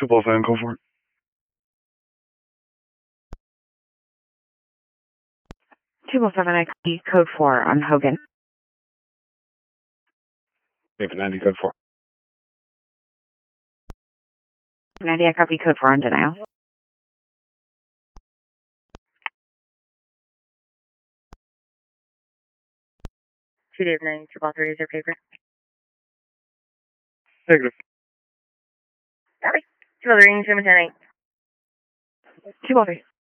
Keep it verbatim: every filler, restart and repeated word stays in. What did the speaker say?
Two ball seven, go for it. Two ball seven, I copy code four on Hogan. David ninety, code four. ninety, I copy code four on denial. Two Dave nine, two ball three, is your paper? Negative. Copy. Two ball three, two ten eight. Two ball three.